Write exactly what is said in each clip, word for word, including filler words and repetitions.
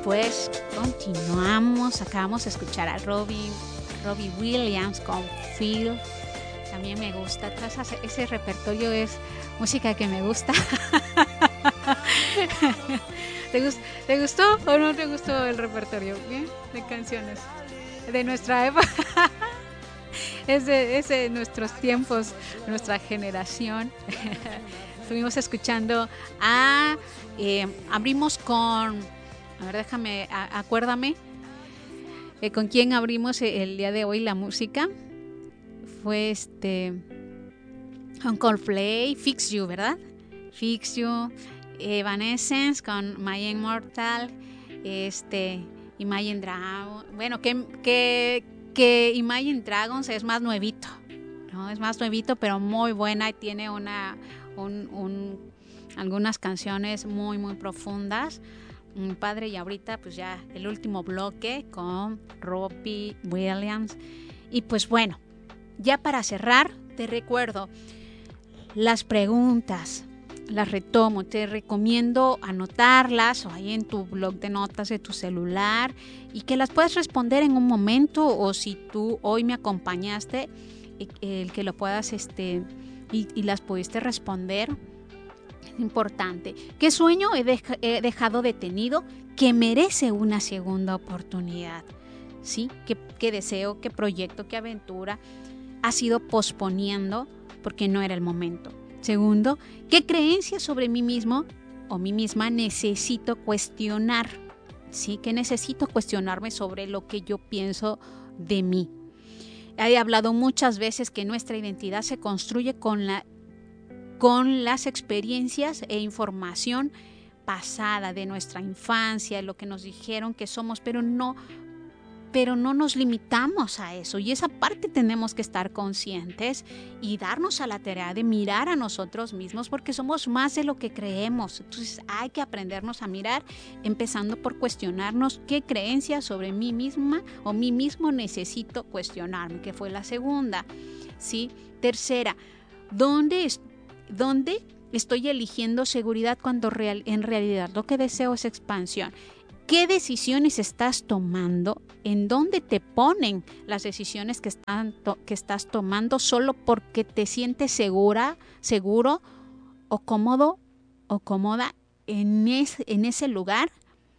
pues continuamos. Acabamos de escuchar a Robbie, Robbie Williams con Feel. También me gusta. Todo ese, ese repertorio es música que me gusta. ¿Te, gust, ¿Te gustó o no te gustó el repertorio? ¿Bien? De canciones de nuestra época. Es de, es de nuestros tiempos, nuestra generación. Estuvimos escuchando a... Eh, abrimos con... A ver, déjame, a, acuérdame. Eh, ¿Con quién abrimos el día de hoy la música? Fue este... Con Coldplay, Fix You, ¿verdad? Fix You, Evanescence con My Immortal, este, Imagine Dragons. Bueno, que, que, que Imagine Dragons es más nuevito, ¿no? Es más nuevito, pero muy buena y tiene una, un, un, algunas canciones muy, muy profundas. Muy padre. Y ahorita, pues ya el último bloque con Robbie Williams. Y pues bueno, ya para cerrar, te recuerdo las preguntas. Las retomo, te recomiendo anotarlas o ahí en tu blog de notas de tu celular y que las puedas responder en un momento, o si tú hoy me acompañaste, el que lo puedas este y, y las pudiste responder. Es importante. ¿Qué sueño he, deja, he dejado detenido que merece una segunda oportunidad? ¿Sí? ¿Qué, qué deseo, qué proyecto, qué aventura has ido posponiendo porque no era el momento? Segundo, ¿qué creencias sobre mí mismo o mí misma necesito cuestionar? ¿Sí? ¿Qué necesito cuestionarme sobre lo que yo pienso de mí? He hablado muchas veces que nuestra identidad se construye con, la, con las experiencias e información pasada de nuestra infancia, lo que nos dijeron que somos, pero no... pero no nos limitamos a eso, y esa parte tenemos que estar conscientes y darnos a la tarea de mirar a nosotros mismos, porque somos más de lo que creemos. Entonces hay que aprendernos a mirar, empezando por cuestionarnos qué creencias sobre mí misma o mí mismo necesito cuestionarme, que fue la segunda. ¿Sí? Tercera, ¿dónde, es, dónde estoy eligiendo seguridad cuando real, en realidad lo que deseo es expansión? ¿Qué decisiones estás tomando? ¿En dónde te ponen las decisiones que, están to- que estás tomando solo porque te sientes segura, seguro o cómodo o cómoda en, es- en ese lugar?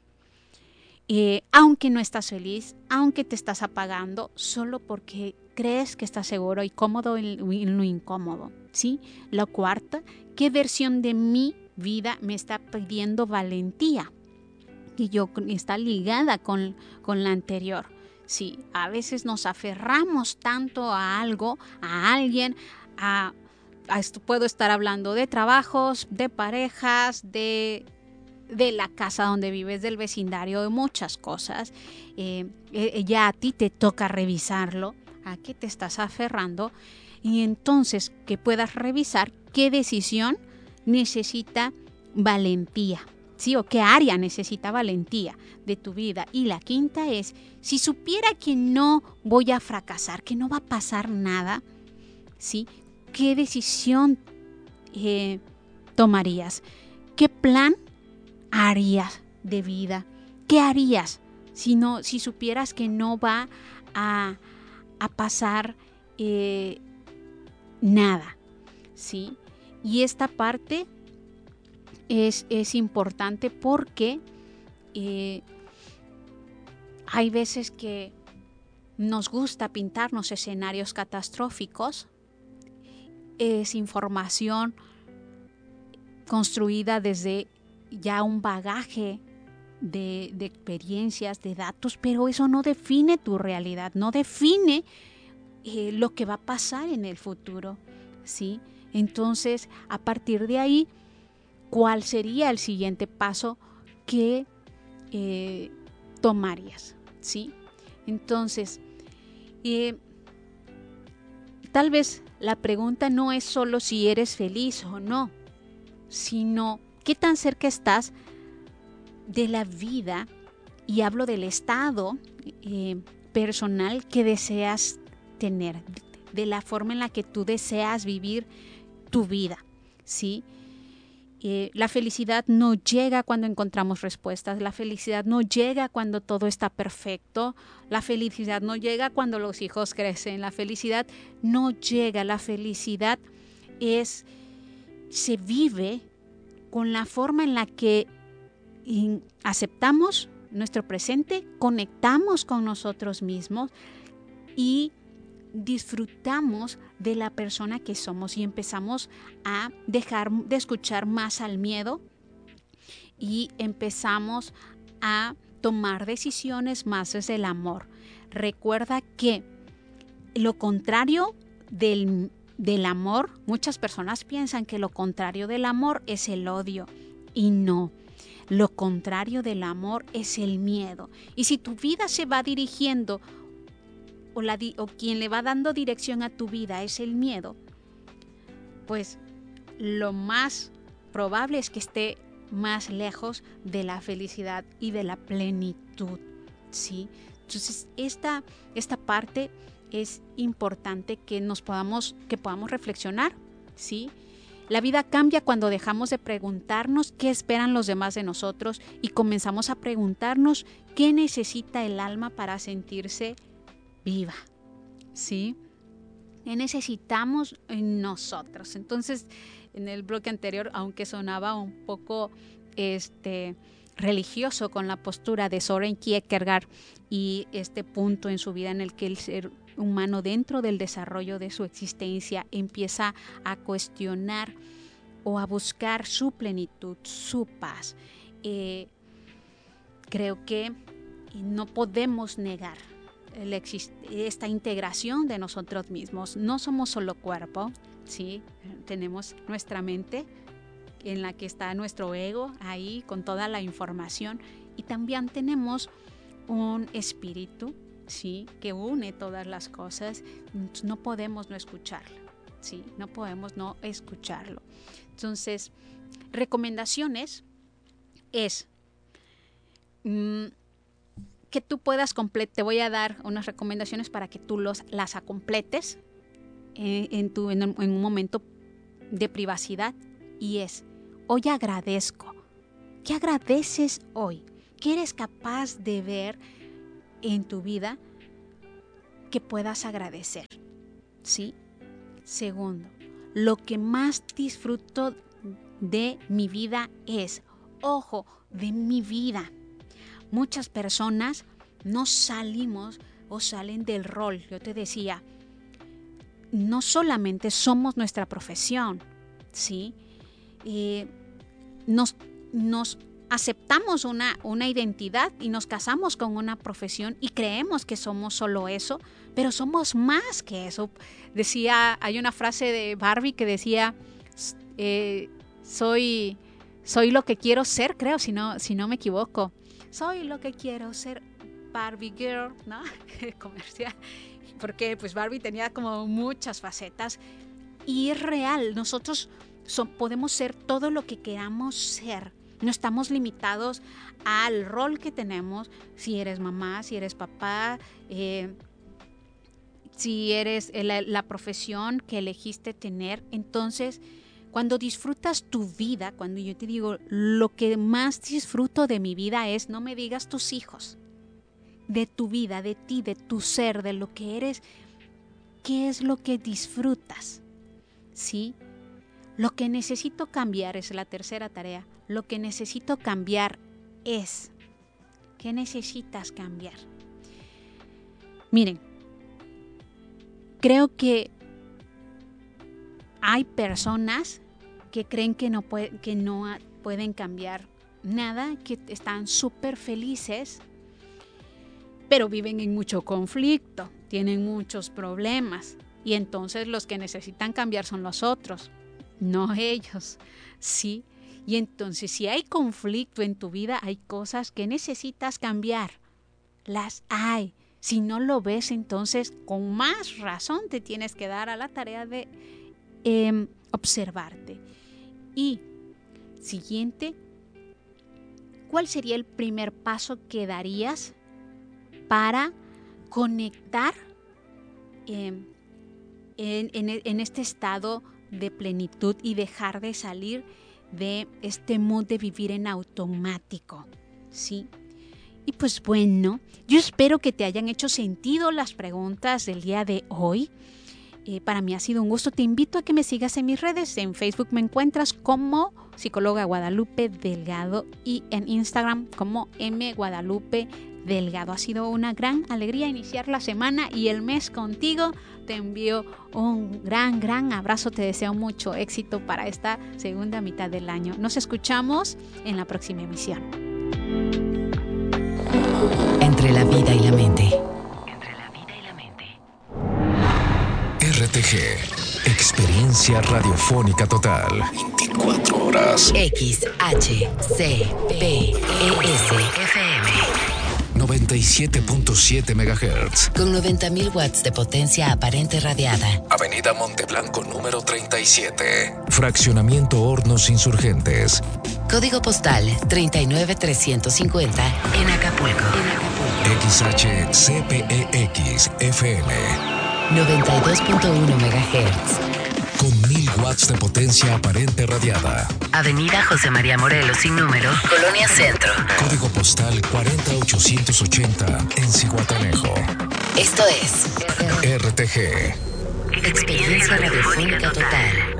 Eh, aunque no estás feliz, aunque te estás apagando, solo porque crees que estás seguro y cómodo en, en lo incómodo, ¿sí? La cuarta, ¿qué versión de mi vida me está pidiendo valentía? Y yo está ligada con, con la anterior. Sí, a veces nos aferramos tanto a algo, a alguien, a, a esto puedo estar hablando de trabajos, de parejas, de, de la casa donde vives, del vecindario, de muchas cosas. Eh, eh, ya a ti te toca revisarlo, a qué te estás aferrando, y entonces que puedas revisar qué decisión necesita valentía. ¿Sí? ¿O qué área necesita valentía de tu vida? Y la quinta es, si supiera que no voy a fracasar, que no va a pasar nada, ¿sí? ¿Qué decisión eh, tomarías? ¿Qué plan harías de vida? ¿Qué harías si, no, si supieras que no va a, a pasar eh, nada? ¿Sí? Y esta parte Es, es importante porque eh, hay veces que nos gusta pintarnos escenarios catastróficos. Es información construida desde ya un bagaje de, de experiencias, de datos, pero eso no define tu realidad, no define eh, lo que va a pasar en el futuro, ¿sí? Entonces, a partir de ahí, ¿cuál sería el siguiente paso que eh, tomarías? ¿Sí? Entonces, eh, tal vez la pregunta no es solo si eres feliz o no, sino qué tan cerca estás de la vida, y hablo del estado eh, personal que deseas tener, de la forma en la que tú deseas vivir tu vida, ¿sí? Eh, la felicidad no llega cuando encontramos respuestas, la felicidad no llega cuando todo está perfecto, la felicidad no llega cuando los hijos crecen, la felicidad no llega, la felicidad es, se vive con la forma en la que aceptamos nuestro presente, conectamos con nosotros mismos y disfrutamos de la persona que somos y empezamos a dejar de escuchar más al miedo y empezamos a tomar decisiones más desde el amor. Recuerda que lo contrario del, del amor, muchas personas piensan que lo contrario del amor es el odio y no. Lo contrario del amor es el miedo. Y si tu vida se va dirigiendo O, la, o quien le va dando dirección a tu vida es el miedo, pues lo más probable es que esté más lejos de la felicidad y de la plenitud, ¿sí? Entonces esta, esta parte es importante que nos podamos, que podamos reflexionar, ¿sí? La vida cambia cuando dejamos de preguntarnos qué esperan los demás de nosotros y comenzamos a preguntarnos qué necesita el alma para sentirse viva, ¿sí? ¿Qué necesitamos en nosotros? Entonces, en el bloque anterior, aunque sonaba un poco este, religioso con la postura de Søren Kierkegaard y este punto en su vida en el que el ser humano dentro del desarrollo de su existencia empieza a cuestionar o a buscar su plenitud, su paz. Eh, creo que no podemos negar esta integración de nosotros mismos. No somos solo cuerpo, ¿sí? Tenemos nuestra mente en la que está nuestro ego ahí con toda la información y también tenemos un espíritu, ¿sí? Que une todas las cosas. No podemos no escucharlo, ¿sí? No podemos no escucharlo. Entonces, recomendaciones es mmm, que tú puedas completar. Te voy a dar unas recomendaciones para que tú los, las completes en, en, tu, en, en un momento de privacidad y es, hoy agradezco. ¿Qué agradeces hoy? ¿Qué eres capaz de ver en tu vida que puedas agradecer? ¿Sí? Segundo, lo que más disfruto de mi vida es, ojo, de mi vida. Muchas personas no salimos o salen del rol. Yo te decía, no solamente somos nuestra profesión, ¿sí? Eh, nos, nos aceptamos una, una identidad y nos casamos con una profesión y creemos que somos solo eso, pero somos más que eso. Decía, hay una frase de Barbie que decía, eh, soy, soy lo que quiero ser, creo, si no, si no me equivoco. Soy lo que quiero ser, Barbie Girl, ¿no? Comercial. Porque pues Barbie tenía como muchas facetas y es real. Nosotros son, podemos ser todo lo que queramos ser. No estamos limitados al rol que tenemos. Si eres mamá, si eres papá, eh, si eres la, la profesión que elegiste tener. Entonces, cuando disfrutas tu vida, cuando yo te digo, lo que más disfruto de mi vida es, no me digas tus hijos, de tu vida, de ti, de tu ser, de lo que eres, ¿qué es lo que disfrutas? ¿Sí? Lo que necesito cambiar es la tercera tarea. Lo que necesito cambiar es, ¿qué necesitas cambiar? Miren, creo que hay personas que creen que no, puede, que no pueden cambiar nada, que están súper felices, pero viven en mucho conflicto, tienen muchos problemas y entonces los que necesitan cambiar son los otros, no ellos, ¿sí? Y entonces si hay conflicto en tu vida, hay cosas que necesitas cambiar, las hay. Si no lo ves, entonces con más razón te tienes que dar a la tarea de eh, observarte. Y siguiente, ¿cuál sería el primer paso que darías para conectar eh, en, en, en este estado de plenitud y dejar de salir de este mood de vivir en automático, ¿sí? Y pues bueno, yo espero que te hayan hecho sentido las preguntas del día de hoy. Eh, para mí ha sido un gusto. Te invito a que me sigas en mis redes. En Facebook me encuentras como psicóloga Guadalupe Delgado y en Instagram como M Guadalupe Delgado. Ha sido una gran alegría iniciar la semana y el mes contigo. Te envío un gran, gran abrazo. Te deseo mucho éxito para esta segunda mitad del año. Nos escuchamos en la próxima emisión. Entre la vida y la mente. R T G, experiencia radiofónica total. veinticuatro horas. X H C P E S F M. noventa y siete punto siete megahertz. Con noventa mil watts de potencia aparente radiada. Avenida Monteblanco número treinta y siete. Fraccionamiento Hornos Insurgentes. Código postal treinta y nueve trescientos cincuenta en Acapulco. En Acapulco. X H C P E X F M. noventa y dos punto uno megahertz. Con mil watts de potencia aparente radiada. Avenida José María Morelos sin número, Colonia Centro. Código postal cuarenta ochocientos ochenta en Zihuatanejo. Esto es R T G. Experiencia radiofónica total.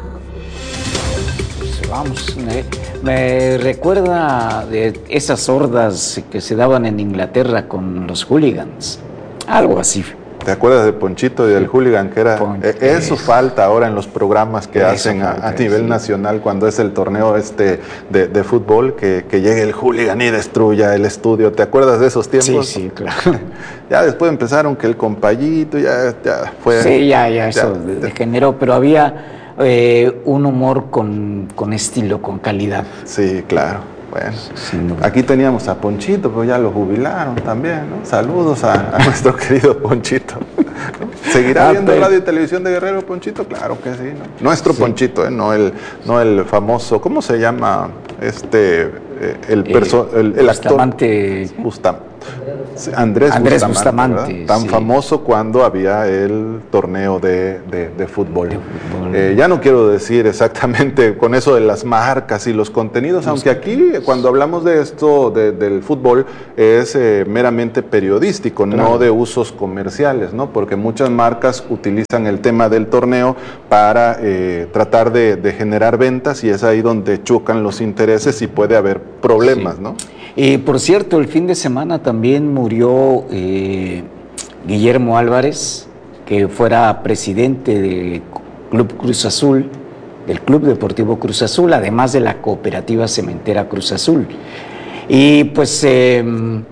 Pues vamos, me, me recuerda de esas hordas que se daban en Inglaterra con los hooligans. Algo así. ¿Te acuerdas de Ponchito y del hooligan que era? Ponch- eh, eso falta ahora en los programas que Eso hacen a, falta, a nivel sí. nacional cuando es el torneo este de, de fútbol, que, que llegue el hooligan y destruya el estudio. ¿Te acuerdas de esos tiempos? Sí, sí, claro. Ya después empezaron que el compayito ya, ya fue... Sí, ya, ya, eso ya, degeneró, pero había eh, un humor con, con estilo, con calidad. Sí, claro. Bueno, Sin duda. aquí teníamos a Ponchito, pero ya lo jubilaron también, ¿no? Saludos a, a nuestro querido Ponchito. ¿Seguirá Ah, viendo pero- radio y televisión de Guerrero, Ponchito? Claro que sí, ¿no? Nuestro Sí. Ponchito, ¿eh? No el, no el famoso, ¿cómo se llama? Este, eh, el, perso- el, el actor. Bustamante. Bustam- sí, Andrés, Andrés Bustamante, Bustamante, ¿verdad? Tan sí. famoso cuando había el torneo de, de, de fútbol. De fútbol. Eh, ya no quiero decir exactamente con eso de las marcas y los contenidos, aunque aquí cuando hablamos de esto de, del fútbol es eh, meramente periodístico, Claro. no de usos comerciales, ¿no? Porque muchas marcas utilizan el tema del torneo para eh, tratar de, de generar ventas y es ahí donde chocan los intereses y puede haber problemas, Sí. ¿no? Y por cierto, el fin de semana también murió eh, Guillermo Álvarez, que fuera presidente del Club Cruz Azul, del Club Deportivo Cruz Azul, además de la cooperativa cementera Cruz Azul. Y pues eh,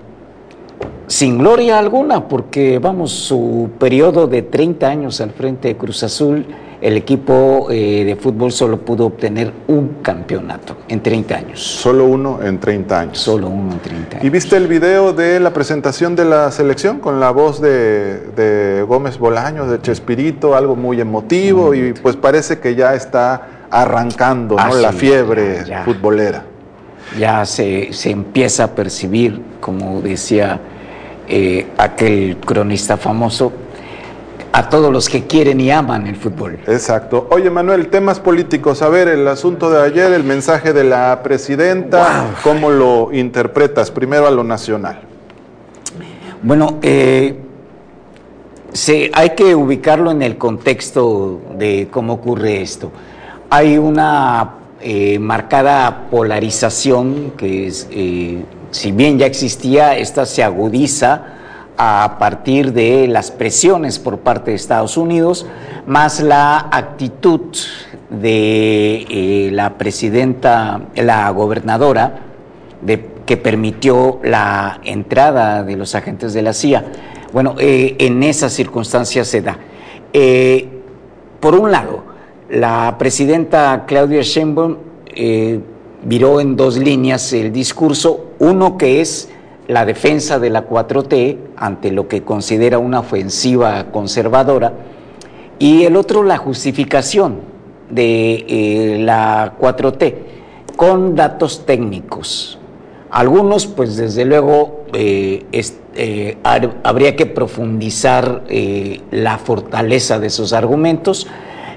sin gloria alguna, porque vamos, su periodo de treinta años al frente de Cruz Azul, el equipo eh, de fútbol solo pudo obtener un campeonato en treinta años. Solo uno en treinta años. Solo uno en treinta años. ¿Y viste el video de la presentación de la selección con la voz de, de Gómez Bolaños, de Chespirito, algo muy emotivo Muy y bonito. pues parece que ya está arrancando, ¿no? Ah, la sí, fiebre ya, ya. futbolera. Ya se, se empieza a percibir, como decía eh, aquel cronista famoso, a todos los que quieren y aman el fútbol. Exacto. Oye, Manuel, temas políticos. A ver, el asunto de ayer, el mensaje de la presidenta, Wow. ¿cómo lo interpretas? Primero a lo nacional. Bueno, eh, se, hay que ubicarlo en el contexto de cómo ocurre esto. Hay una eh, marcada polarización que, es, eh, si bien ya existía, esta se agudiza a partir de las presiones por parte de Estados Unidos, más la actitud de eh, la presidenta, la gobernadora, de, que permitió la entrada de los agentes de la C I A. Bueno, eh, en esas circunstancias se da. Eh, por un lado, la presidenta Claudia Sheinbaum eh, viró en dos líneas el discurso, uno que es la defensa de la cuatro T ante lo que considera una ofensiva conservadora, y el otro la justificación de eh, la cuatro T con datos técnicos. Algunos, pues desde luego, eh, es, eh, habría que profundizar eh, la fortaleza de esos argumentos.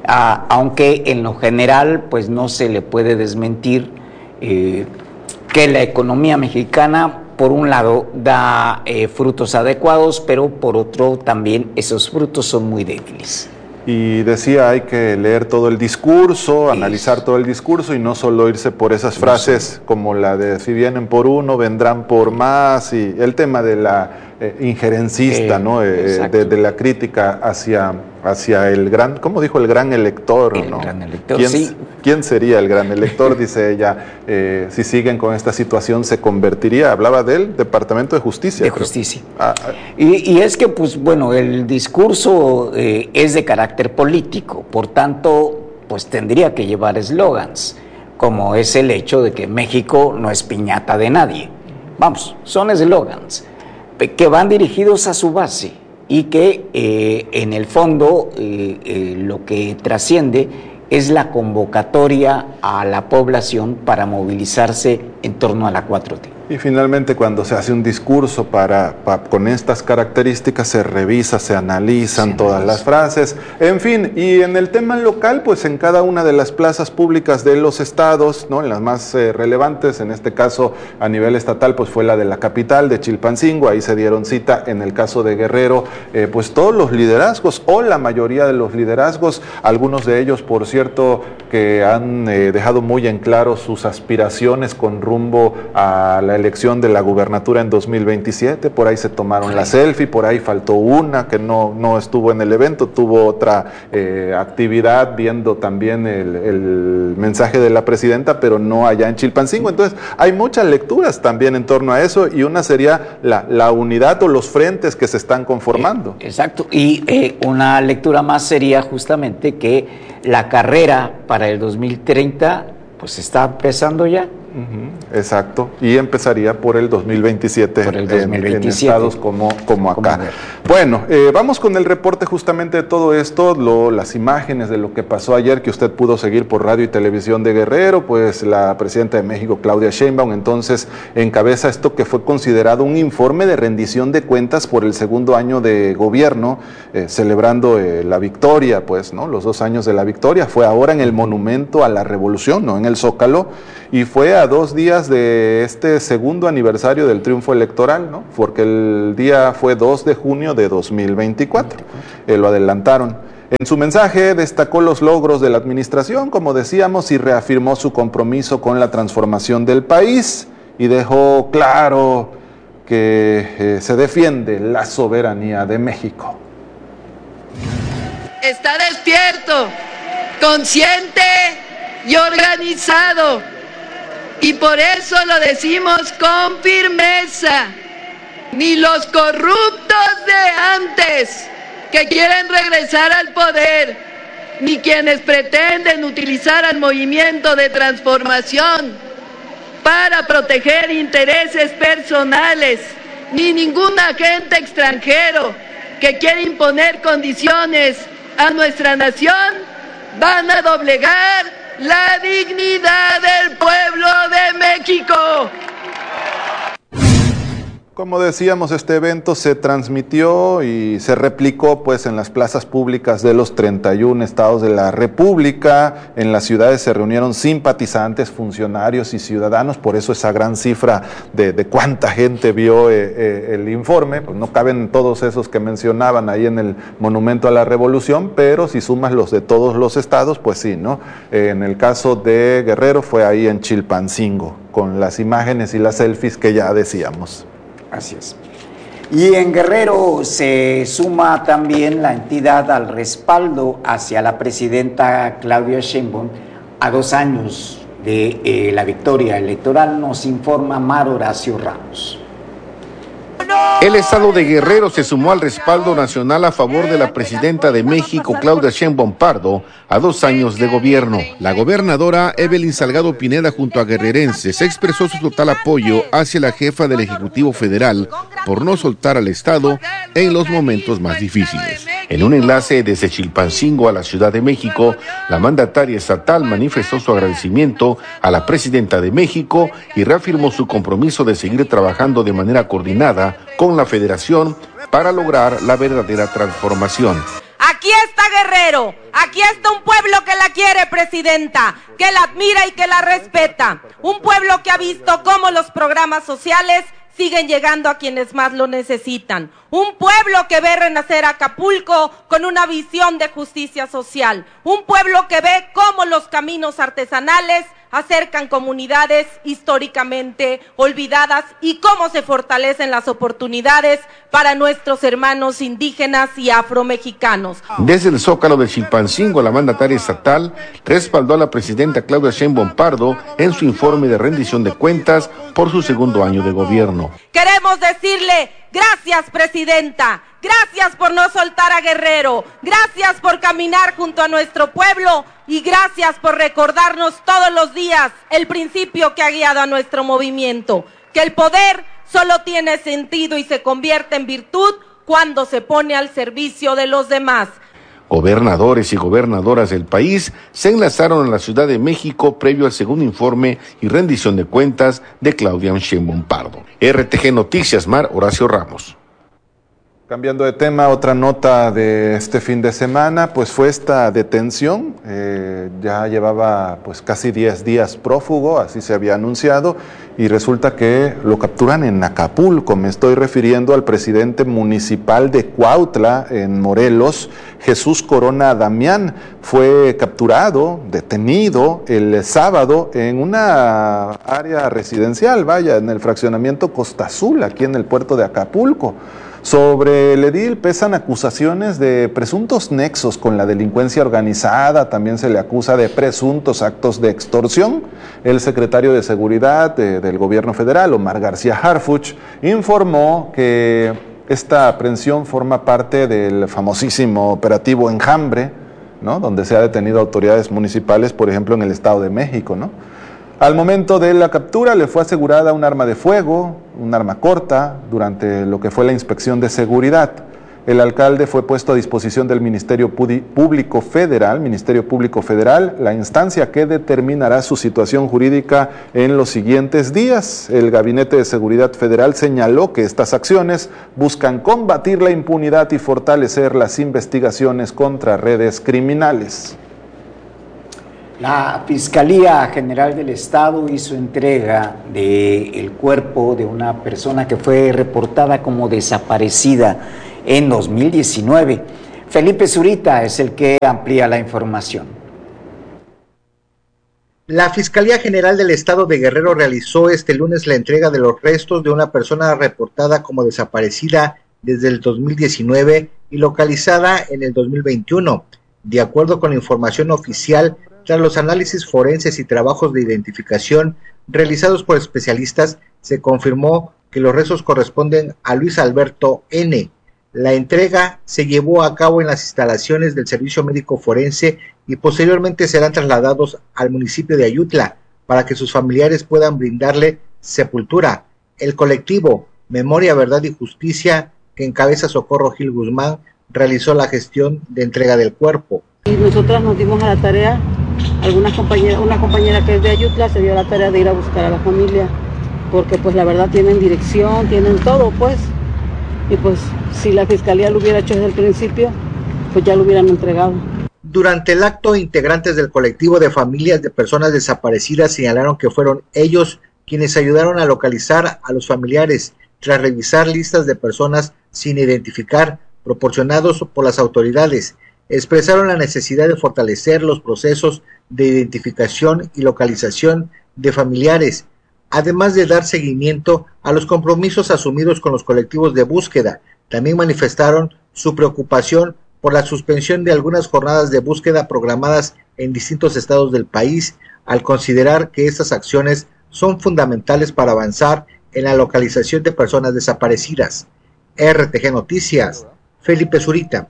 Ah, aunque en lo general pues no se le puede desmentir eh, que la economía mexicana por un lado da eh, frutos adecuados, pero por otro también esos frutos son muy débiles. Y decía, hay que leer todo el discurso, analizar todo el discurso y no solo irse por esas frases como la de si vienen por uno, vendrán por más, y el tema de la eh, injerencista, eh, ¿no? Eh, de, de la crítica hacia, hacia el gran, ¿cómo dijo? El gran elector, el ¿no? Gran elector, ¿Quién, sí. ¿Quién sería el gran elector? Dice ella, eh, si siguen con esta situación se convertiría, hablaba del Departamento de Justicia. De creo. Justicia. Ah, ah. Y, y es que, pues bueno, el discurso eh, es de carácter político, por tanto, pues tendría que llevar eslogans, como es el hecho de que México no es piñata de nadie. Vamos, son eslogans que van dirigidos a su base y que eh, en el fondo eh, eh, lo que trasciende es la convocatoria a la población para movilizarse en torno a la cuatro T. Y finalmente, cuando se hace un discurso para, para con estas características, se revisa, se analizan sí, todas las frases, en fin. Y en el tema local, pues en cada una de las plazas públicas de los estados, ¿no? En las más eh, relevantes, en este caso a nivel estatal, pues fue la de la capital, de Chilpancingo, ahí se dieron cita. En el caso de Guerrero, eh, pues todos los liderazgos, o la mayoría de los liderazgos, algunos de ellos, por cierto, que han eh, dejado muy en claro sus aspiraciones con rumbo a la elección de la gubernatura en dos mil veintisiete, por ahí se tomaron la selfie, por ahí faltó una que no, no estuvo en el evento, tuvo otra eh, actividad viendo también el, el mensaje de la presidenta, pero no allá en Chilpancingo. Entonces hay muchas lecturas también en torno a eso, y una sería la, la unidad o los frentes que se están conformando. Eh, exacto, y eh, una lectura más sería justamente que la carrera para el dos mil treinta pues está empezando ya. Uh-huh, exacto, y empezaría por el dos mil veintisiete, por el dos mil veintisiete. En, en estados como, como acá. Bueno, eh, vamos con el reporte justamente de todo esto, lo, las imágenes de lo que pasó ayer, que usted pudo seguir por radio y televisión de Guerrero. Pues la presidenta de México, Claudia Sheinbaum, entonces encabeza esto que fue considerado un informe de rendición de cuentas por el segundo año de gobierno, eh, celebrando eh, la victoria, pues, ¿no? Los dos años de la victoria. Fue ahora en el Monumento a la Revolución, no en el Zócalo, y fue a dos días de este segundo aniversario del triunfo electoral, ¿no? Porque el día fue dos de junio de dos mil veinticuatro, eh, lo adelantaron. En su mensaje destacó los logros de la administración, como decíamos, y reafirmó su compromiso con la transformación del país, y dejó claro que eh, se defiende la soberanía de México. Está despierto, consciente y organizado. Y por eso lo decimos con firmeza. Ni los corruptos de antes que quieren regresar al poder, ni quienes pretenden utilizar al movimiento de transformación para proteger intereses personales, ni ningún agente extranjero que quiere imponer condiciones a nuestra nación van a doblegar la dignidad del pueblo de México. Como decíamos, este evento se transmitió y se replicó pues en las plazas públicas de los treinta y uno estados de la República. En las ciudades se reunieron simpatizantes, funcionarios y ciudadanos, por eso esa gran cifra de, de cuánta gente vio eh, eh, el informe. Pues no caben todos esos que mencionaban ahí en el Monumento a la Revolución, pero si sumas los de todos los estados, pues sí, ¿no? Eh, en el caso de Guerrero fue ahí en Chilpancingo, con las imágenes y las selfies que ya decíamos. Así es. Y en Guerrero se suma también la entidad al respaldo hacia la presidenta Claudia Sheinbaum a dos años de eh, la victoria electoral, nos informa Mar Horacio Ramos. El estado de Guerrero se sumó al respaldo nacional a favor de la presidenta de México, Claudia Sheinbaum Pardo, a dos años de gobierno. La gobernadora Evelyn Salgado Pineda, junto a guerrerenses, expresó su total apoyo hacia la jefa del Ejecutivo Federal por no soltar al estado en los momentos más difíciles. En un enlace desde Chilpancingo a la Ciudad de México, la mandataria estatal manifestó su agradecimiento a la presidenta de México y reafirmó su compromiso de seguir trabajando de manera coordinada con la Federación para lograr la verdadera transformación. Aquí está Guerrero. Aquí está un pueblo que la quiere, presidenta, que la admira y que la respeta. Un pueblo que ha visto cómo los programas sociales siguen llegando a quienes más lo necesitan. Un pueblo que ve renacer Acapulco con una visión de justicia social. Un pueblo que ve cómo los caminos artesanales acercan comunidades históricamente olvidadas y cómo se fortalecen las oportunidades para nuestros hermanos indígenas y afromexicanos. Desde el Zócalo de Chilpancingo, la mandataria estatal respaldó a la presidenta Claudia Sheinbaum Pardo en su informe de rendición de cuentas por su segundo año de gobierno. Queremos decirle gracias, presidenta. Gracias por no soltar a Guerrero, gracias por caminar junto a nuestro pueblo y gracias por recordarnos todos los días el principio que ha guiado a nuestro movimiento, que el poder solo tiene sentido y se convierte en virtud cuando se pone al servicio de los demás. Gobernadores y gobernadoras del país se enlazaron a la Ciudad de México previo al segundo informe y rendición de cuentas de Claudia Sheinbaum Pardo. R T G Noticias, Mar Horacio Ramos. Cambiando de tema, otra nota de este fin de semana, pues fue esta detención, eh, ya llevaba pues casi diez días prófugo, así se había anunciado, y resulta que lo capturan en Acapulco. Me estoy refiriendo al presidente municipal de Cuautla, en Morelos, Jesús Corona Damián. Fue capturado, detenido el sábado en una área residencial, vaya, en el fraccionamiento Costa Azul, aquí en el puerto de Acapulco. Sobre el edil pesan acusaciones de presuntos nexos con la delincuencia organizada, también se le acusa de presuntos actos de extorsión. El secretario de Seguridad de, del Gobierno Federal, Omar García Harfuch, informó que esta aprehensión forma parte del famosísimo operativo Enjambre, ¿no?, donde se ha detenido autoridades municipales, por ejemplo, en el Estado de México, ¿no? Al momento de la captura le fue asegurada un arma de fuego, un arma corta, durante lo que fue la inspección de seguridad. El alcalde fue puesto a disposición del Ministerio Público Federal, Ministerio Público Federal, la instancia que determinará su situación jurídica en los siguientes días. El Gabinete de Seguridad Federal señaló que estas acciones buscan combatir la impunidad y fortalecer las investigaciones contra redes criminales. La Fiscalía General del Estado hizo entrega del cuerpo de una persona que fue reportada como desaparecida en dos mil diecinueve. Felipe Zurita es el que amplía la información. La Fiscalía General del Estado de Guerrero realizó este lunes la entrega de los restos de una persona reportada como desaparecida desde el dos mil diecinueve y localizada en el dos mil veintiuno. De acuerdo con la información oficial, tras los análisis forenses y trabajos de identificación realizados por especialistas, se confirmó que los restos corresponden a Luis Alberto N. La entrega se llevó a cabo en las instalaciones del Servicio Médico Forense y posteriormente serán trasladados al municipio de Ayutla para que sus familiares puedan brindarle sepultura. El colectivo Memoria, Verdad y Justicia, que encabeza Socorro Gil Guzmán, realizó la gestión de entrega del cuerpo. Y nosotras nos dimos a la tarea, algunas compañeras, una compañera que es de Ayutla se dio a la tarea de ir a buscar a la familia, porque pues la verdad tienen dirección, tienen todo pues, y pues si la fiscalía lo hubiera hecho desde el principio, pues ya lo hubieran entregado. Durante el acto, integrantes del colectivo de familias de personas desaparecidas señalaron que fueron ellos quienes ayudaron a localizar a los familiares tras revisar listas de personas sin identificar proporcionados por las autoridades. Expresaron la necesidad de fortalecer los procesos de identificación y localización de familiares, además de dar seguimiento a los compromisos asumidos con los colectivos de búsqueda. También manifestaron su preocupación por la suspensión de algunas jornadas de búsqueda programadas en distintos estados del país, al considerar que estas acciones son fundamentales para avanzar en la localización de personas desaparecidas. R T G Noticias, Felipe Zurita.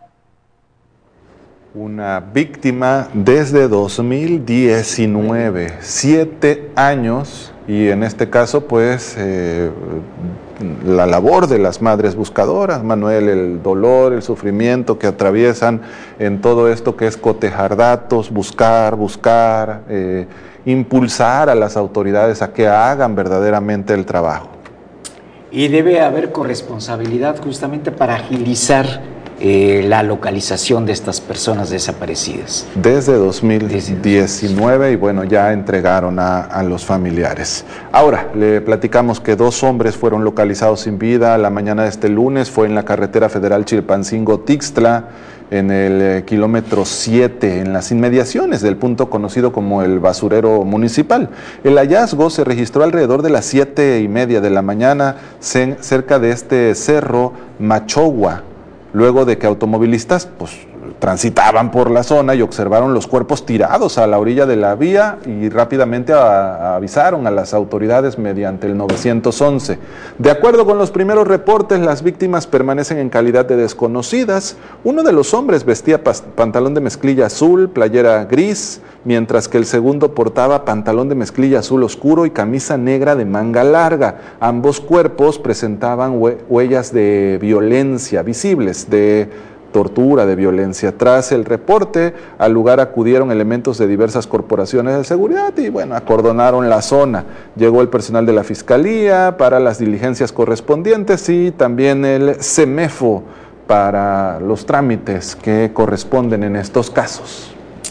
Una víctima desde dos mil diecinueve, siete años, y en este caso pues eh, la labor de las madres buscadoras, Manuel, el dolor, el sufrimiento que atraviesan en todo esto que es cotejar datos, buscar, buscar, eh, impulsar a las autoridades a que hagan verdaderamente el trabajo. Y debe haber corresponsabilidad justamente para agilizar eh, la localización de estas personas desaparecidas. Desde dos mil diecinueve y bueno, ya entregaron a, a los familiares. Ahora, le platicamos que dos hombres fueron localizados sin vida la mañana de este lunes, fue en la carretera federal Chilpancingo-Tixtla, en el eh, kilómetro siete, en las inmediaciones del punto conocido como el basurero municipal. El hallazgo se registró alrededor de las siete y media de la mañana cerca de este cerro Machogua, luego de que automovilistas pues, transitaban por la zona y observaron los cuerpos tirados a la orilla de la vía y rápidamente a, a avisaron a las autoridades mediante el nueve once. De acuerdo con los primeros reportes, las víctimas permanecen en calidad de desconocidas. Uno de los hombres vestía pantalón de mezclilla azul, playera gris, mientras que el segundo portaba pantalón de mezclilla azul oscuro y camisa negra de manga larga. Ambos cuerpos presentaban huellas de violencia visibles, de tortura, de violencia. Tras el reporte, al lugar acudieron elementos de diversas corporaciones de seguridad y, bueno, acordonaron la zona. Llegó el personal de la Fiscalía para las diligencias correspondientes y también el CEMEFO para los trámites que corresponden en estos casos.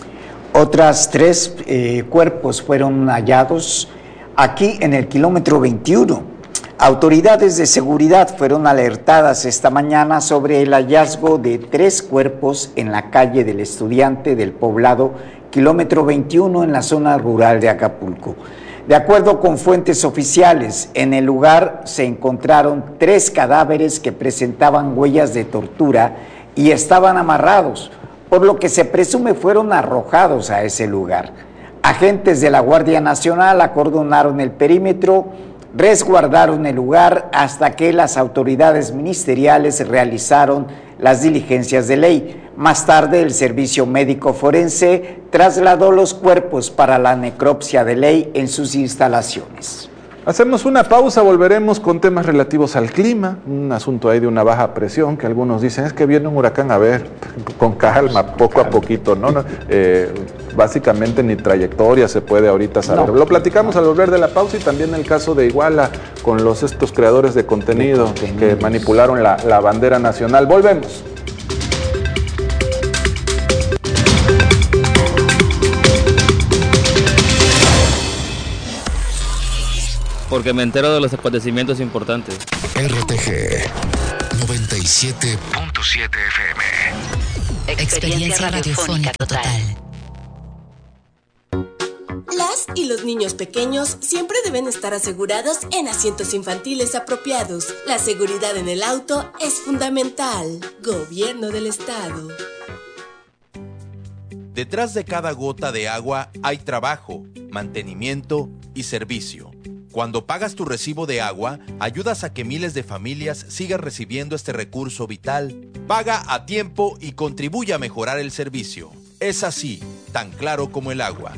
Otras tres eh, cuerpos fueron hallados aquí en el kilómetro veintiuno. Autoridades de seguridad fueron alertadas esta mañana sobre el hallazgo de tres cuerpos en la calle del Estudiante del poblado kilómetro veintiuno en la zona rural de Acapulco. De acuerdo con fuentes oficiales, en el lugar se encontraron tres cadáveres que presentaban huellas de tortura y estaban amarrados, por lo que se presume fueron arrojados a ese lugar. Agentes de la Guardia Nacional acordonaron el perímetro, resguardaron el lugar hasta que las autoridades ministeriales realizaron las diligencias de ley. Más tarde, el Servicio Médico Forense trasladó los cuerpos para la necropsia de ley en sus instalaciones. Hacemos una pausa, volveremos con temas relativos al clima, un asunto ahí de una baja presión que algunos dicen es que viene un huracán, a ver, con calma, poco a poquito, ¿no? no eh, básicamente ni trayectoria se puede ahorita saber. No. Lo platicamos al volver de la pausa y también el caso de Iguala con los estos creadores de contenido, de contenido. que manipularon la, la bandera nacional. Volvemos. Porque me entero de los acontecimientos importantes. R T G noventa y siete punto siete F M. Experiencia radiofónica total. Las y los niños pequeños siempre deben estar asegurados en asientos infantiles apropiados. La seguridad en el auto es fundamental. Gobierno del Estado. Detrás de cada gota de agua hay trabajo, mantenimiento y servicio. Cuando pagas tu recibo de agua, ayudas a que miles de familias sigan recibiendo este recurso vital. Paga a tiempo y contribuye a mejorar el servicio. Es así, tan claro como el agua.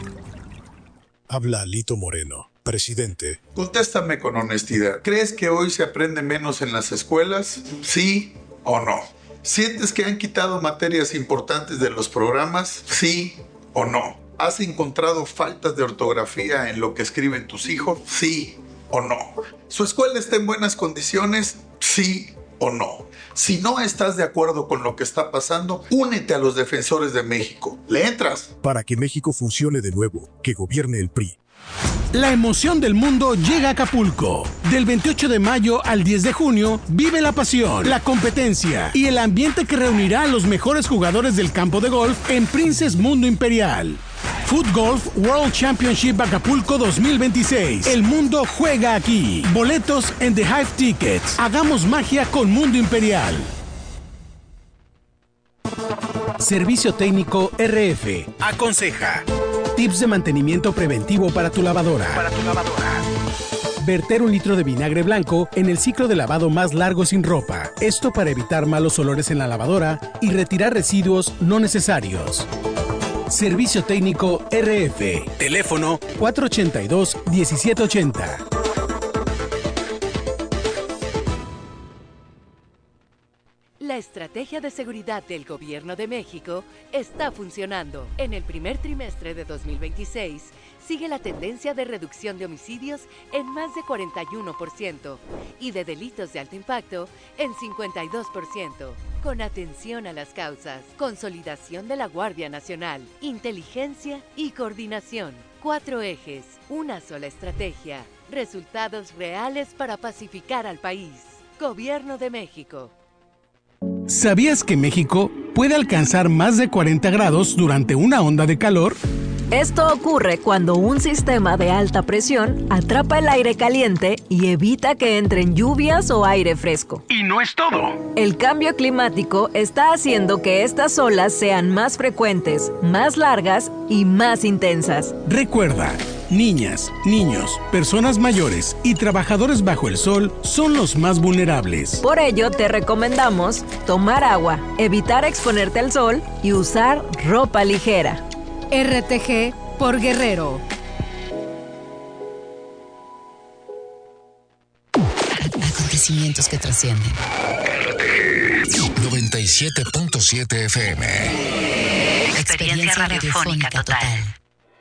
Habla Alito Moreno, presidente. Contéstame con honestidad. ¿Crees que hoy se aprende menos en las escuelas? ¿Sí o no? ¿Sientes que han quitado materias importantes de los programas? ¿Sí o no? ¿Has encontrado faltas de ortografía en lo que escriben tus hijos? ¿Sí o no? ¿Su escuela está en buenas condiciones? ¿Sí o no? Si no estás de acuerdo con lo que está pasando, únete a los defensores de México. ¿Le entras? Para que México funcione de nuevo, que gobierne el P R I. La emoción del mundo llega a Acapulco. Del veintiocho de mayo al diez de junio, vive la pasión, la competencia y el ambiente que reunirá a los mejores jugadores del campo de golf en Princess Mundo Imperial. Foot Golf World Championship Acapulco dos mil veintiséis. El mundo juega aquí. Boletos en The Hive Tickets. Hagamos magia con Mundo Imperial. Servicio Técnico R F. Aconseja. Tips de mantenimiento preventivo para tu lavadora. Para tu lavadora. Verter un litro de vinagre blanco en el ciclo de lavado más largo sin ropa. Esto para evitar malos olores en la lavadora y retirar residuos no necesarios. Servicio Técnico R F. Teléfono cuatro ochenta y dos, diecisiete ochenta. La estrategia de seguridad del Gobierno de México está funcionando. En el primer trimestre de dos mil veintiséis, sigue la tendencia de reducción de homicidios en más de cuarenta y uno por ciento y de delitos de alto impacto en cincuenta y dos por ciento. con atención a las causas, consolidación de la Guardia Nacional, inteligencia y coordinación. Cuatro ejes, una sola estrategia, resultados reales para pacificar al país. Gobierno de México. ¿Sabías que México puede alcanzar más de cuarenta grados durante una onda de calor? Esto ocurre cuando un sistema de alta presión atrapa el aire caliente y evita que entren lluvias o aire fresco. Y no es todo. El cambio climático está haciendo que estas olas sean más frecuentes, más largas y más intensas. Recuerda, niñas, niños, personas mayores y trabajadores bajo el sol son los más vulnerables. Por ello, te recomendamos tomar agua, evitar exponerte al sol y usar ropa ligera. R T G por Guerrero. Acontecimientos que trascienden. R T G noventa y siete punto siete F M. Experiencia radiofónica total.